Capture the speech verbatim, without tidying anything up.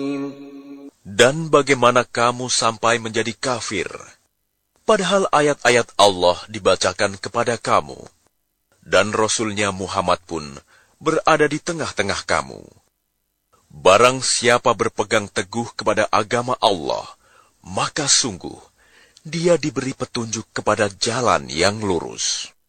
Dan bagaimana kamu sampai menjadi kafir, padahal ayat-ayat Allah dibacakan kepada kamu, dan Rasul-Nya Muhammad pun berada di tengah-tengah kamu. Barang siapa berpegang teguh kepada agama Allah, maka sungguh dia diberi petunjuk kepada jalan yang lurus.